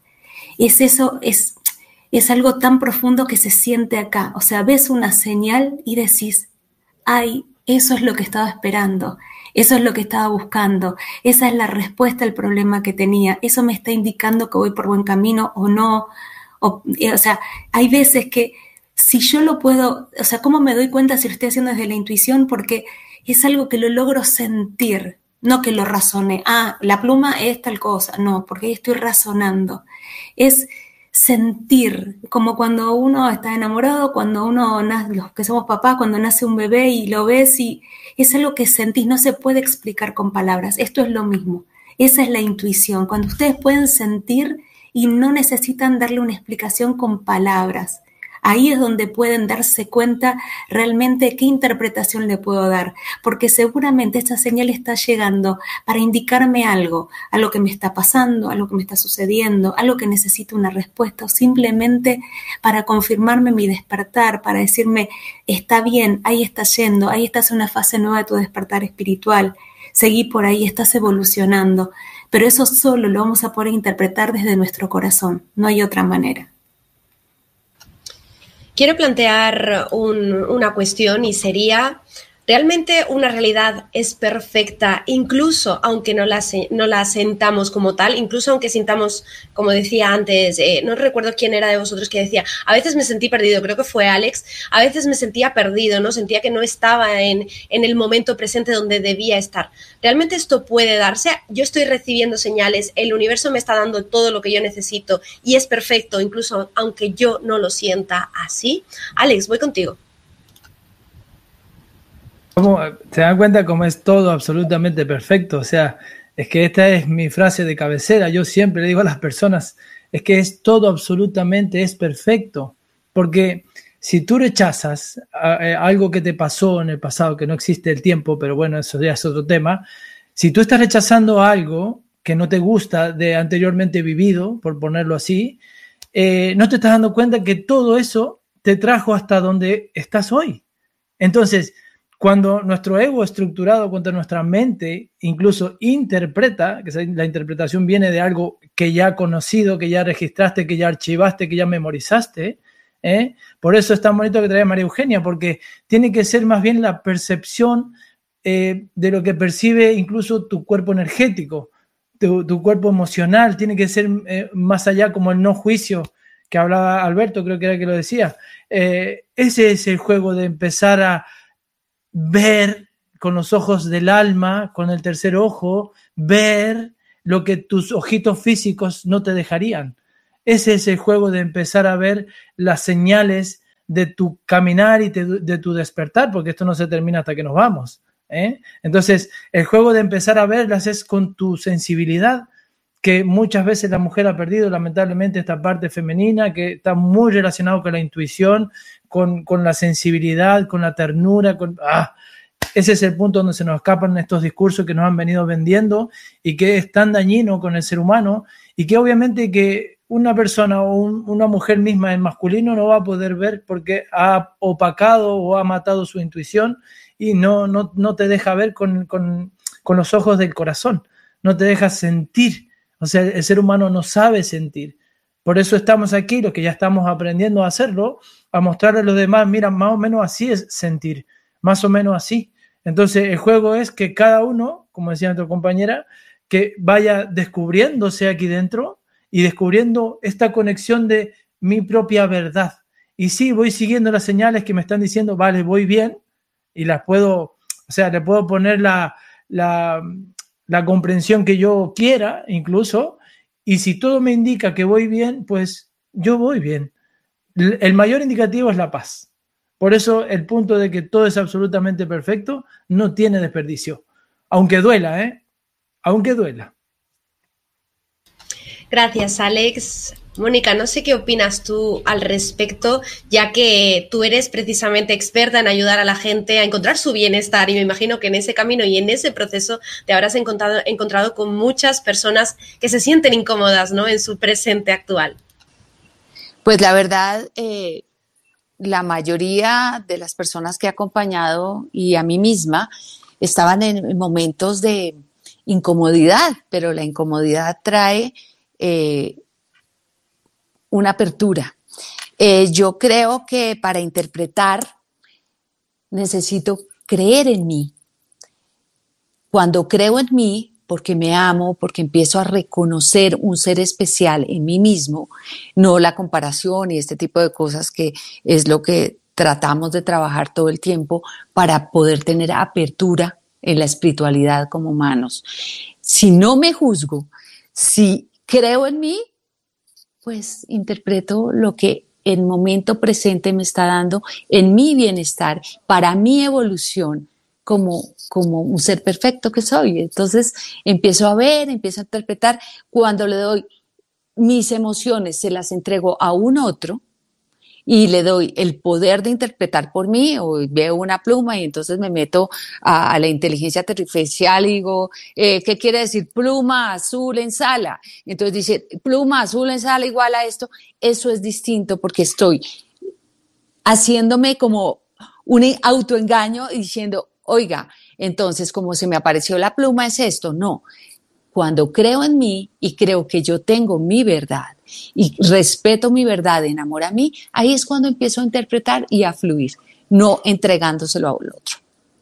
Es algo tan profundo que se siente acá. O sea, ves una señal y decís, ay, eso es lo que estaba esperando, eso es lo que estaba buscando, esa es la respuesta al problema que tenía, eso me está indicando que voy por buen camino o no. O sea, hay veces que si yo lo puedo, o sea, ¿cómo me doy cuenta si lo estoy haciendo desde la intuición? Porque es algo que lo logro sentir, no que lo razone. La pluma es tal cosa, no, porque ahí estoy razonando. Es sentir, como cuando uno está enamorado, cuando uno nace, los que somos papás, cuando nace un bebé y lo ves, y es algo que sentís, no se puede explicar con palabras. Esto es lo mismo, esa es la intuición, cuando ustedes pueden sentir y no necesitan darle una explicación con palabras. Ahí es donde pueden darse cuenta realmente qué interpretación le puedo dar, porque seguramente esta señal está llegando para indicarme algo, a lo que me está pasando, a lo que me está sucediendo, a lo que necesito una respuesta, o simplemente para confirmarme mi despertar, para decirme, está bien, ahí estás yendo, ahí estás en una fase nueva de tu despertar espiritual, seguí por ahí, estás evolucionando, pero eso solo lo vamos a poder interpretar desde nuestro corazón, no hay otra manera. Quiero plantear una cuestión, y sería, ¿realmente una realidad es perfecta, incluso aunque no la sentamos como tal, incluso aunque sintamos, como decía antes, no recuerdo quién era de vosotros que decía, a veces me sentí perdido, creo que fue Alex, a veces me sentía perdido, ¿no? Sentía que no estaba en el momento presente donde debía estar. ¿Realmente esto puede darse? Yo estoy recibiendo señales, el universo me está dando todo lo que yo necesito y es perfecto, incluso aunque yo no lo sienta así. Alex, voy contigo. ¿Se dan cuenta cómo es todo absolutamente perfecto? O sea, es que esta es mi frase de cabecera. Yo siempre le digo a las personas, es que es todo absolutamente es perfecto. Porque si tú rechazas algo que te pasó en el pasado, que no existe el tiempo, pero bueno, eso ya es otro tema. Si tú estás rechazando algo que no te gusta de anteriormente vivido, por ponerlo así, no te estás dando cuenta que todo eso te trajo hasta donde estás hoy. Entonces, cuando nuestro ego estructurado contra nuestra mente incluso interpreta, que la interpretación viene de algo que ya conocido, que ya registraste, que ya archivaste, que ya memorizaste, por eso es tan bonito que trae María Eugenia, porque tiene que ser más bien la percepción de lo que percibe incluso tu cuerpo energético, tu cuerpo emocional, tiene que ser más allá como el no juicio que hablaba Alberto, creo que era que lo decía. Ese es el juego de empezar a ver con los ojos del alma, con el tercer ojo, ver lo que tus ojitos físicos no te dejarían. Ese es el juego de empezar a ver las señales de tu caminar y de tu despertar, porque esto no se termina hasta que nos vamos, ¿eh? Entonces, el juego de empezar a verlas es con tu sensibilidad, que muchas veces la mujer ha perdido, lamentablemente, esta parte femenina, que está muy relacionado con la intuición, con la sensibilidad, con la ternura, ese es el punto donde se nos escapan estos discursos que nos han venido vendiendo y que es tan dañino con el ser humano, y que obviamente que una persona o una mujer misma en masculino no va a poder ver porque ha opacado o ha matado su intuición y no te deja ver con los ojos del corazón, no te deja sentir. O sea, el ser humano no sabe sentir. Por eso estamos aquí, los que ya estamos aprendiendo a hacerlo, a mostrarle a los demás, mira, más o menos así es sentir, más o menos así. Entonces, el juego es que cada uno, como decía nuestra compañera, que vaya descubriéndose aquí dentro y descubriendo esta conexión de mi propia verdad. Y sí, voy siguiendo las señales que me están diciendo, vale, voy bien, y las puedo, o sea, le puedo poner la comprensión que yo quiera, incluso, y si todo me indica que voy bien, pues yo voy bien. El mayor indicativo es la paz. Por eso el punto de que todo es absolutamente perfecto no tiene desperdicio. Aunque duela, ¿eh? Aunque duela. Gracias, Alex. Mónica, no sé qué opinas tú al respecto, ya que tú eres precisamente experta en ayudar a la gente a encontrar su bienestar, y me imagino que en ese camino y en ese proceso te habrás encontrado con muchas personas que se sienten incómodas, ¿no?, en su presente actual. Pues la verdad, la mayoría de las personas que he acompañado y a mí misma estaban en momentos de incomodidad, pero la incomodidad trae una apertura. Yo creo que para interpretar necesito creer en mí. Cuando creo en mí, porque me amo, porque empiezo a reconocer un ser especial en mí mismo, no la comparación y este tipo de cosas que es lo que tratamos de trabajar todo el tiempo para poder tener apertura en la espiritualidad como humanos. Si no me juzgo, si creo en mí, pues interpreto lo que el momento presente me está dando en mi bienestar, para mi evolución como un ser perfecto que soy. Entonces empiezo a ver, empiezo a interpretar. Cuando le doy mis emociones, se las entrego a un otro y le doy el poder de interpretar por mí, o veo una pluma y entonces me meto a la inteligencia artificial y digo, ¿qué quiere decir pluma azul en sala? Entonces dice, pluma azul en sala igual a esto. Eso es distinto porque estoy haciéndome como un autoengaño y diciendo, oiga, entonces como se me apareció la pluma es esto. No, cuando creo en mí y creo que yo tengo mi verdad y respeto mi verdad en amor a mí, ahí es cuando empiezo a interpretar y a fluir, no entregándoselo al otro.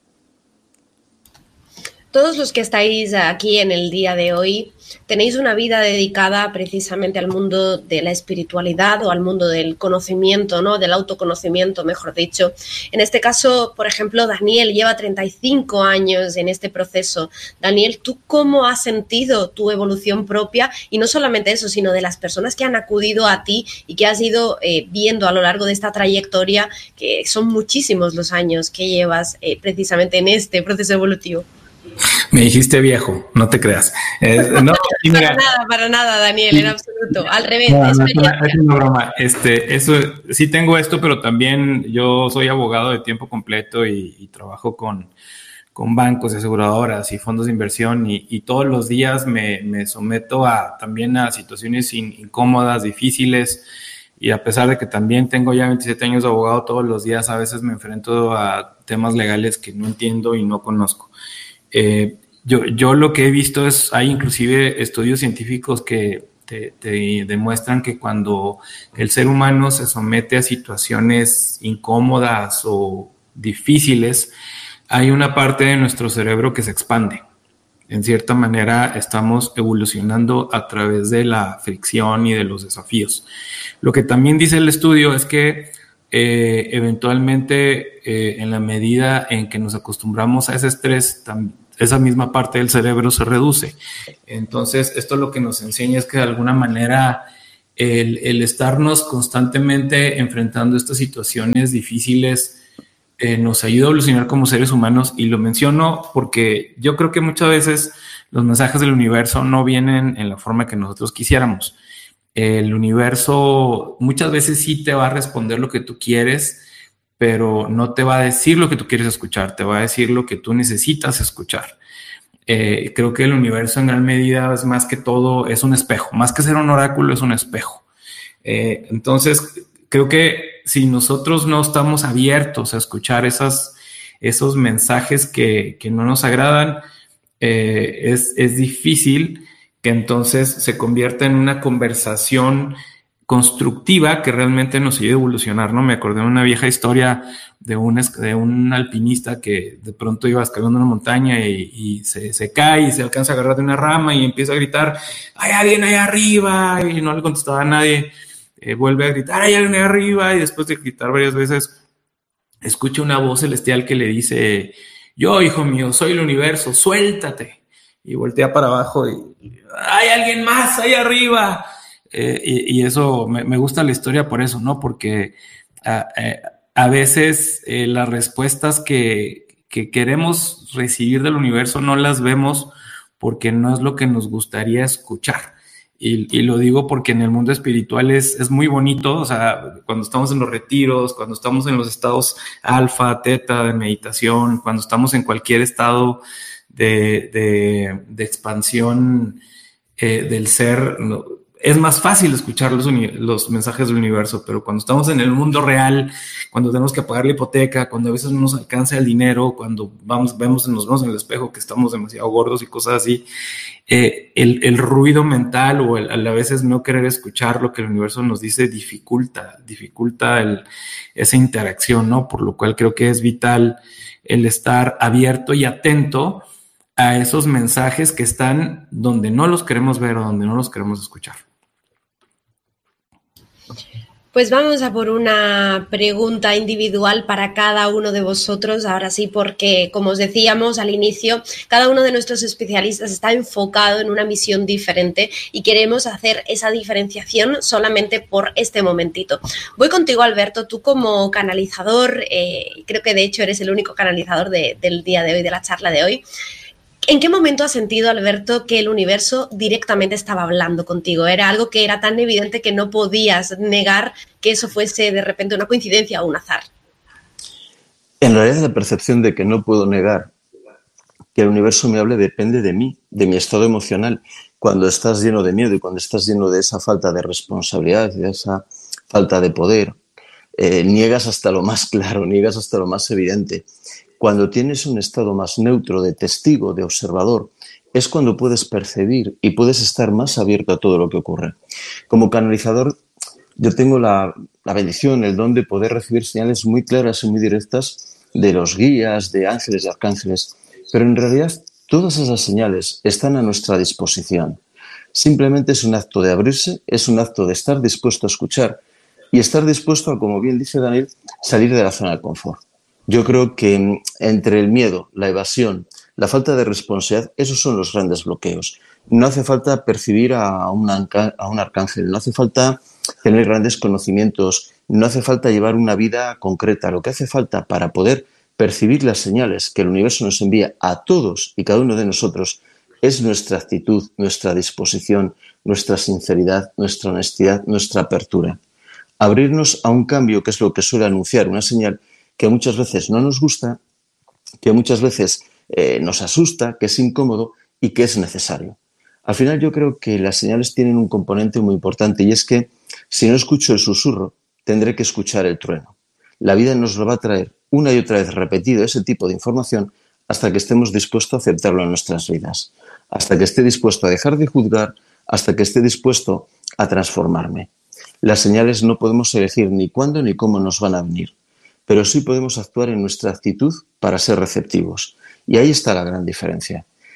Todos los que estáis aquí en el día de hoy tenéis una vida dedicada precisamente al mundo de la espiritualidad o al mundo del conocimiento, ¿no?, del autoconocimiento, mejor dicho. En este caso, por ejemplo, Daniel lleva 35 años en este proceso. Daniel, ¿tú cómo has sentido tu evolución propia? Y no solamente eso, sino de las personas que han acudido a ti y que has ido viendo a lo largo de esta trayectoria, que son muchísimos los años que llevas precisamente en este proceso evolutivo. Me dijiste viejo, no te creas. No, mira, para nada, Daniel, en absoluto. Al revés. No, es una broma. Eso, sí tengo esto, pero también yo soy abogado de tiempo completo y trabajo con bancos, aseguradoras y fondos de inversión y todos los días me someto también a situaciones incómodas, difíciles. Y a pesar de que también tengo ya 27 años de abogado, todos los días a veces me enfrento a temas legales que no entiendo y no conozco. Yo lo que he visto hay inclusive estudios científicos que te demuestran que cuando el ser humano se somete a situaciones incómodas o difíciles, hay una parte de nuestro cerebro que se expande. en cierta manera estamos evolucionando a través de la fricción y de los desafíos. Lo que también dice el estudio es que eventualmente en la medida en que nos acostumbramos a ese estrés, esa misma parte del cerebro se reduce. Entonces, esto lo que nos enseña es que de alguna manera el estarnos constantemente enfrentando estas situaciones difíciles nos ayuda a evolucionar como seres humanos, y lo menciono porque yo creo que muchas veces los mensajes del universo no vienen en la forma que nosotros quisiéramos. El universo muchas veces sí te va a responder lo que tú quieres, pero no te va a decir lo que tú quieres escuchar, te va a decir lo que tú necesitas escuchar. Creo que el universo en gran medida es más que todo, es un espejo, más que ser un oráculo, es un espejo. Entonces, creo que si nosotros no estamos abiertos a escuchar esos mensajes que no nos agradan, es difícil que entonces se convierta en una conversación constructiva que realmente nos ayude a evolucionar, ¿no? Me acordé de una vieja historia de un alpinista que de pronto iba escalando una montaña y se cae y se alcanza a agarrar de una rama y empieza a gritar, ¡hay alguien allá arriba! Y no le contestaba a nadie. Vuelve a gritar, ¡hay alguien allá arriba! Y después de gritar varias veces, escucha una voz celestial que le dice, yo, hijo mío, soy el universo, suéltate. Y voltea para abajo y ¡hay alguien más allá arriba! Y eso, me gusta la historia por eso, ¿no? Porque a veces las respuestas que queremos recibir del universo no las vemos porque no es lo que nos gustaría escuchar. Y lo digo porque en el mundo espiritual es muy bonito, o sea, cuando estamos en los retiros, cuando estamos en los estados alfa, teta de meditación, cuando estamos en cualquier estado de expansión del ser, es más fácil escuchar los mensajes del universo, pero cuando estamos en el mundo real, cuando tenemos que pagar la hipoteca, cuando a veces no nos alcanza el dinero, cuando nos vemos en el espejo que estamos demasiado gordos y cosas así, el ruido mental o a veces no querer escuchar lo que el universo nos dice dificulta esa interacción, ¿no? Por lo cual creo que es vital el estar abierto y atento a esos mensajes que están donde no los queremos ver o donde no los queremos escuchar. Pues vamos a por una pregunta individual para cada uno de vosotros, ahora sí, porque como os decíamos al inicio, cada uno de nuestros especialistas está enfocado en una misión diferente y queremos hacer esa diferenciación solamente por este momentito. Voy contigo, Alberto, tú como canalizador, creo que de hecho eres el único canalizador del día de hoy, de la charla de hoy. ¿En qué momento has sentido, Alberto, que el universo directamente estaba hablando contigo? ¿Era algo que era tan evidente que no podías negar que eso fuese de repente una coincidencia o un azar? En realidad la percepción de que no puedo negar que el universo me hable depende de mí, de mi estado emocional. Cuando estás lleno de miedo y cuando estás lleno de esa falta de responsabilidad, de esa falta de poder, niegas hasta lo más claro, niegas hasta lo más evidente. Cuando tienes un estado más neutro de testigo, de observador, es cuando puedes percibir y puedes estar más abierto a todo lo que ocurre. Como canalizador, yo tengo la bendición, el don de poder recibir señales muy claras y muy directas de los guías, de ángeles, de arcángeles, pero en realidad todas esas señales están a nuestra disposición. Simplemente es un acto de abrirse, es un acto de estar dispuesto a escuchar y estar dispuesto a, como bien dice Daniel, salir de la zona de confort. Yo creo que entre el miedo, la evasión, la falta de responsabilidad, esos son los grandes bloqueos. No hace falta percibir a un arcángel, no hace falta tener grandes conocimientos, no hace falta llevar una vida concreta. Lo que hace falta para poder percibir las señales que el universo nos envía a todos y cada uno de nosotros es nuestra actitud, nuestra disposición, nuestra sinceridad, nuestra honestidad, nuestra apertura. Abrirnos a un cambio, que es lo que suele anunciar una señal que muchas veces no nos gusta, que muchas veces nos asusta, que es incómodo y que es necesario. Al final yo creo que las señales tienen un componente muy importante y es que si no escucho el susurro, tendré que escuchar el trueno. La vida nos lo va a traer una y otra vez repetido ese tipo de información hasta que estemos dispuestos a aceptarlo en nuestras vidas, hasta que esté dispuesto a dejar de juzgar, hasta que esté dispuesto a transformarme. Las señales no podemos elegir ni cuándo ni cómo nos van a venir, pero sí podemos actuar en nuestra actitud para ser receptivos. Y ahí está la gran diferencia.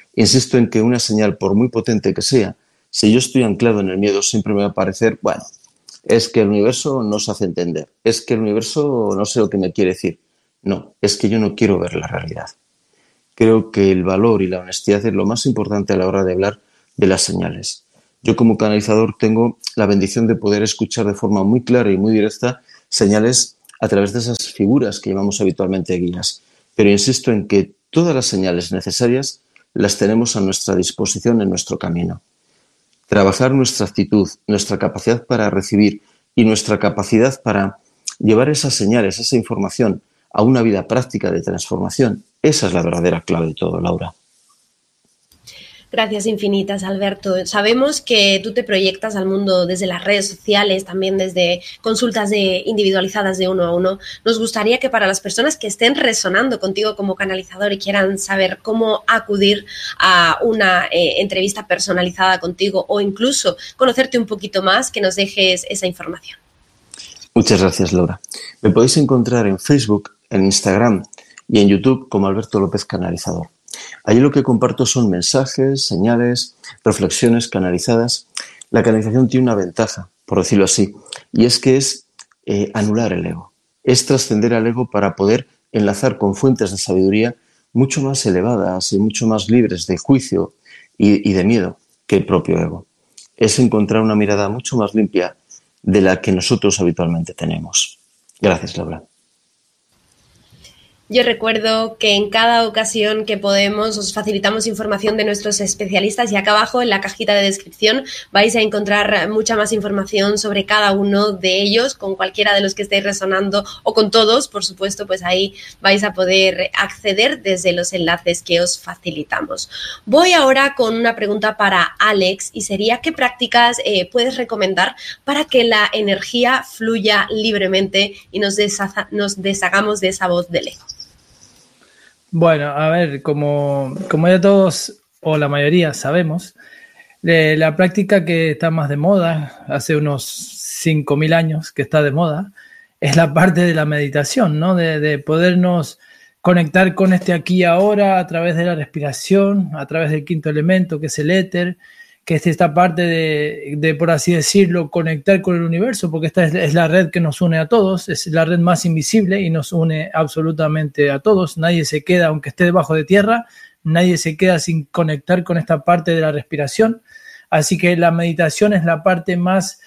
Insisto en que una señal, por muy potente que sea, si yo estoy anclado en el miedo, siempre me va a parecer, bueno, es que el universo no se hace entender, es que el universo no sé lo que me quiere decir. No, es que yo no quiero ver la realidad. Creo que el valor y la honestidad es lo más importante a la hora de hablar de las señales. Yo como canalizador tengo la bendición de poder escuchar de forma muy clara y muy directa señales a través de esas figuras que llamamos habitualmente guías. Pero insisto en que todas las señales necesarias las tenemos a nuestra disposición en nuestro camino. Trabajar nuestra actitud, nuestra capacidad para recibir y nuestra capacidad para llevar esas señales, esa información a una vida práctica de transformación, esa es la verdadera clave de todo, Laura. Gracias infinitas, Alberto. Sabemos que tú te proyectas al mundo desde las redes sociales, también desde consultas individualizadas de uno a uno. Nos gustaría que para las personas que estén resonando contigo como canalizador y quieran saber cómo acudir a una entrevista personalizada contigo o incluso conocerte un poquito más, que nos dejes esa información. Muchas gracias, Laura. Me podéis encontrar en Facebook, en Instagram y en YouTube como Alberto López Canalizador. Allí lo que comparto son mensajes, señales, reflexiones canalizadas. La canalización tiene una ventaja, por decirlo así, y es que es anular el ego. Es trascender al ego para poder enlazar con fuentes de sabiduría mucho más elevadas y mucho más libres de juicio y de miedo que el propio ego. Es encontrar una mirada mucho más limpia de la que nosotros habitualmente tenemos. Gracias, Laura. Yo recuerdo que en cada ocasión que podemos os facilitamos información de nuestros especialistas y acá abajo en la cajita de descripción vais a encontrar mucha más información sobre cada uno de ellos, con cualquiera de los que estéis resonando o con todos, por supuesto, pues ahí vais a poder acceder desde los enlaces que os facilitamos. Voy ahora con una pregunta para Alex y sería ¿qué prácticas puedes recomendar para que la energía fluya libremente y nos deshagamos de esa voz del ego? Bueno, a ver, como ya todos o la mayoría sabemos, la práctica que está más de moda, hace unos 5.000 años que está de moda, es la parte de la meditación, ¿no? De podernos conectar con este aquí y ahora a través de la respiración, a través del quinto elemento, que es el éter, que es esta parte de, por así decirlo, conectar con el universo, porque esta es la red que nos une a todos, es la red más invisible y nos une absolutamente a todos. Nadie se queda, aunque esté debajo de tierra, nadie se queda sin conectar con esta parte de la respiración. Así que la meditación es la parte más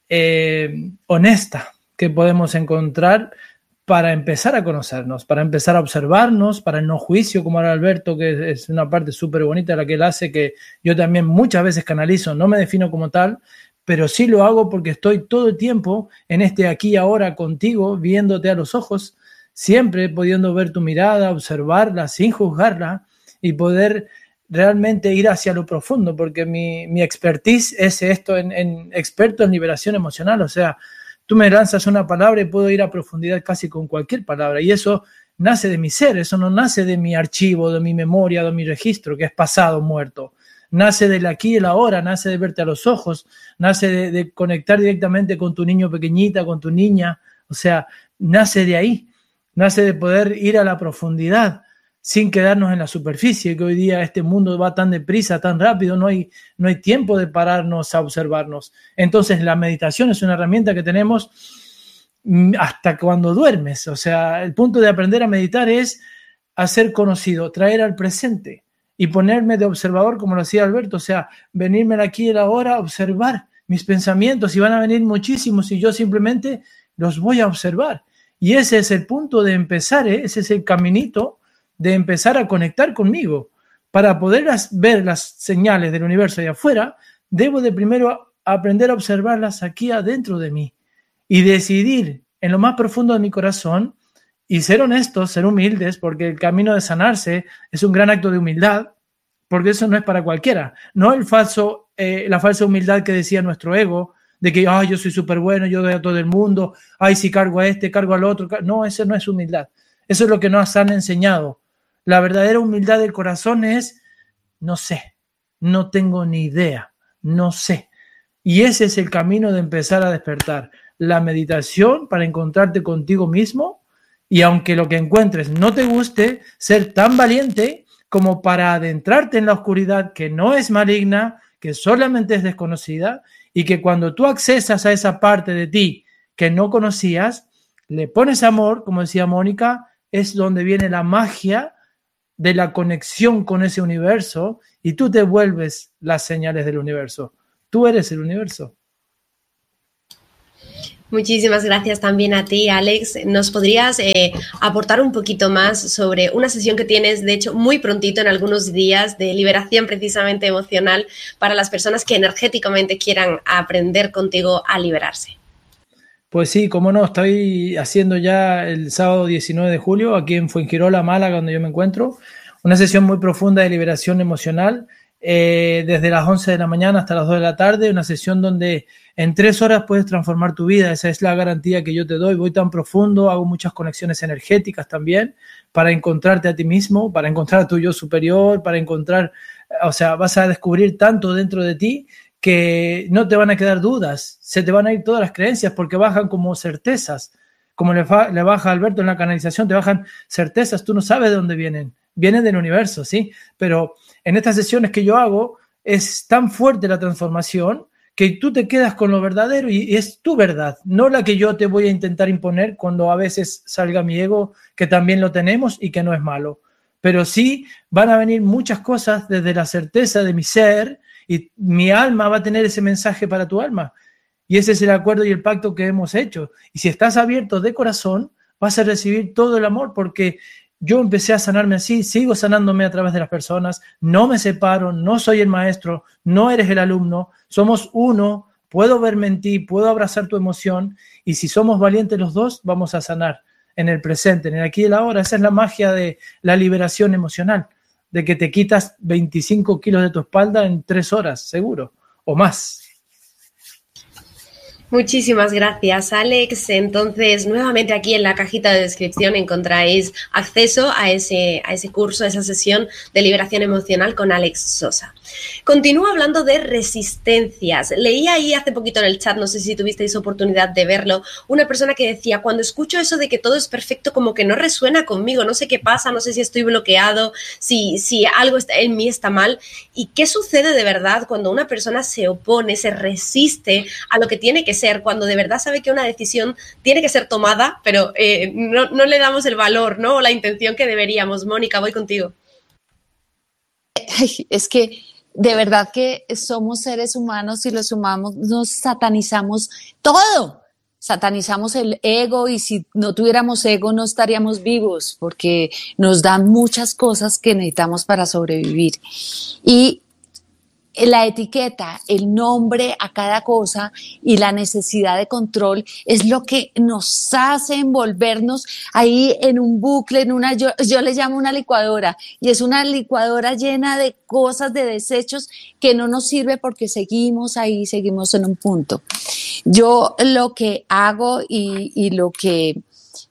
honesta que podemos encontrar para empezar a conocernos, para empezar a observarnos, para el no juicio, como ahora Alberto, que es una parte súper bonita la que él hace, que yo también muchas veces canalizo, no me defino como tal, pero sí lo hago porque estoy todo el tiempo en este aquí y ahora contigo, viéndote a los ojos, siempre pudiendo ver tu mirada, observarla sin juzgarla y poder realmente ir hacia lo profundo, porque mi expertise es esto, en experto en liberación emocional, o sea, tú me lanzas una palabra y puedo ir a profundidad casi con cualquier palabra. Y eso nace de mi ser, eso no nace de mi archivo, de mi memoria, de mi registro, que es pasado, muerto. Nace del aquí y el ahora, nace de verte a los ojos, nace de conectar directamente con tu niño pequeñita, con tu niña. O sea, nace de ahí, nace de poder ir a la profundidad sin quedarnos en la superficie, que hoy día este mundo va tan deprisa, tan rápido, no hay tiempo de pararnos a observarnos. Entonces la meditación es una herramienta que tenemos hasta cuando duermes. O sea, el punto de aprender a meditar es hacer conocido, traer al presente y ponerme de observador, como lo hacía Alberto, o sea, venirme aquí y ahora, observar mis pensamientos, y van a venir muchísimos y yo simplemente los voy a observar. Y ese es el punto de empezar, ese es el caminito de empezar a conectar conmigo. Para poder ver las señales del universo allá afuera, debo de primero aprender a observarlas aquí adentro de mí y decidir en lo más profundo de mi corazón y ser honestos, ser humildes, porque el camino de sanarse es un gran acto de humildad, porque eso no es para cualquiera. No la falsa humildad que decía nuestro ego, de que yo soy súper bueno, yo doy a todo el mundo, si cargo a este, cargo al otro. No, eso no es humildad. Eso es lo que nos han enseñado. La verdadera humildad del corazón es, no sé, no tengo ni idea, no sé. Y ese es el camino de empezar a despertar. La meditación para encontrarte contigo mismo, y aunque lo que encuentres no te guste, ser tan valiente como para adentrarte en la oscuridad que no es maligna, que solamente es desconocida, y que cuando tú accesas a esa parte de ti que no conocías, le pones amor, como decía Mónica, es donde viene la magia de la conexión con ese universo, y tú te vuelves las señales del universo. Tú eres el universo. Muchísimas gracias también a ti, Alex. ¿Nos podrías aportar un poquito más sobre una sesión que tienes, de hecho, muy prontito, en algunos días, de liberación precisamente emocional para las personas que energéticamente quieran aprender contigo a liberarse? Pues sí, cómo no, estoy haciendo ya el sábado 19 de julio aquí en Fuengirola, Málaga, donde yo me encuentro, una sesión muy profunda de liberación emocional, desde las 11 de la mañana hasta las 2 de la tarde, una sesión donde en 3 horas puedes transformar tu vida. Esa es la garantía que yo te doy. Voy tan profundo, hago muchas conexiones energéticas también para encontrarte a ti mismo, para encontrar a tu yo superior, para encontrar, o sea, vas a descubrir tanto dentro de ti que no te van a quedar dudas, se te van a ir todas las creencias porque bajan como certezas, como le baja a Alberto en la canalización, te bajan certezas, tú no sabes de dónde vienen del universo, ¿sí? Pero en estas sesiones que yo hago es tan fuerte la transformación que tú te quedas con lo verdadero y es tu verdad, no la que yo te voy a intentar imponer cuando a veces salga mi ego, que también lo tenemos y que no es malo. Pero sí van a venir muchas cosas desde la certeza de mi ser, y mi alma va a tener ese mensaje para tu alma. Y ese es el acuerdo y el pacto que hemos hecho. Y si estás abierto de corazón, vas a recibir todo el amor, porque yo empecé a sanarme así, sigo sanándome a través de las personas, no me separo, no soy el maestro, no eres el alumno, somos uno, puedo verme en ti, puedo abrazar tu emoción, y si somos valientes los dos, vamos a sanar en el presente, en el aquí y el ahora. Esa es la magia de la liberación emocional, de que te quitas 25 kilos de tu espalda en 3 horas, seguro, o más. Muchísimas gracias, Alex. Entonces, nuevamente aquí en la cajita de descripción encontráis acceso a ese curso, a esa sesión de liberación emocional con Alex Sosa. Continúo hablando de resistencias. Leí ahí hace poquito en el chat, no sé si tuvisteis oportunidad de verlo, una persona que decía: cuando escucho eso de que todo es perfecto, como que no resuena conmigo, no sé qué pasa, no sé si estoy bloqueado, si algo en mí está mal. ¿Y qué sucede de verdad cuando una persona se opone, se resiste a lo que tiene que ser, cuando de verdad sabe que una decisión tiene que ser tomada, pero no le damos el valor, ¿no?, o la intención que deberíamos? Mónica, voy contigo. Ay, es que de verdad que somos seres humanos y los humanos nos satanizamos todo. Satanizamos el ego, y si no tuviéramos ego no estaríamos vivos, porque nos dan muchas cosas que necesitamos para sobrevivir. Y la etiqueta, el nombre a cada cosa y la necesidad de control es lo que nos hace envolvernos ahí en un bucle, yo le llamo una licuadora, y es una licuadora llena de cosas, de desechos que no nos sirve, porque seguimos ahí, seguimos en un punto. Yo lo que hago y lo que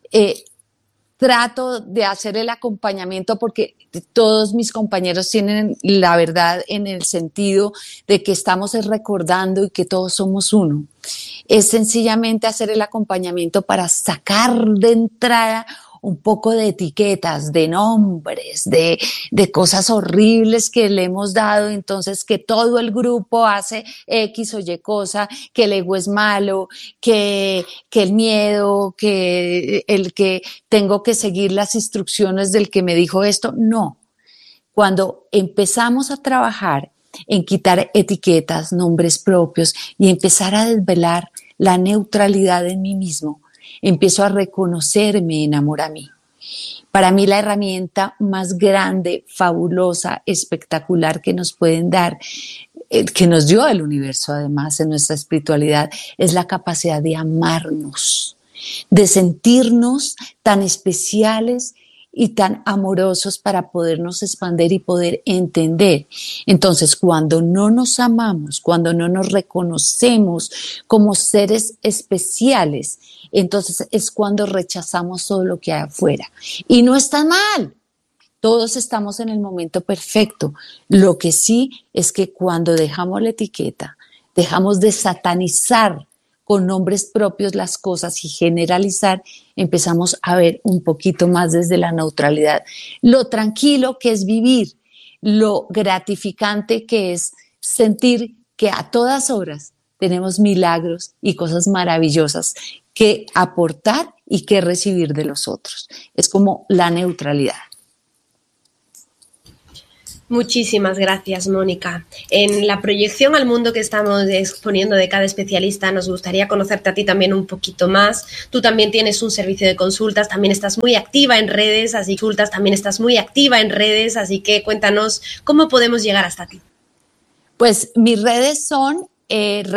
trato de hacer el acompañamiento, porque todos mis compañeros tienen la verdad en el sentido de que estamos recordando y que todos somos uno. Es sencillamente hacer el acompañamiento para sacar de entrada un poco de etiquetas, de nombres, de cosas horribles que le hemos dado, entonces que todo el grupo hace X o Y cosa, que el ego es malo, que el miedo, que el que tengo que seguir las instrucciones del que me dijo esto. No. Cuando empezamos a trabajar en quitar etiquetas, nombres propios, y empezar a desvelar la neutralidad en mí mismo, empiezo a reconocerme en amor a mí. Para mí la herramienta más grande, fabulosa, espectacular que nos pueden dar, que nos dio el universo además en nuestra espiritualidad, es la capacidad de amarnos, de sentirnos tan especiales y tan amorosos para podernos expandir y poder entender. Entonces, cuando no nos amamos, cuando no nos reconocemos como seres especiales, entonces es cuando rechazamos todo lo que hay afuera. Y no está mal. Todos estamos en el momento perfecto. Lo que sí es que cuando dejamos la etiqueta, dejamos de satanizar con nombres propios las cosas y generalizar, empezamos a ver un poquito más desde la neutralidad lo tranquilo que es vivir, lo gratificante que es sentir que a todas horas tenemos milagros y cosas maravillosas que aportar y que recibir de los otros. Es como la neutralidad. Muchísimas gracias, Mónica. En la proyección al mundo que estamos exponiendo de cada especialista, nos gustaría conocerte a ti también un poquito más. Tú también tienes un servicio de consultas, también estás muy activa en redes, así que cuéntanos cómo podemos llegar hasta ti. Pues mis redes son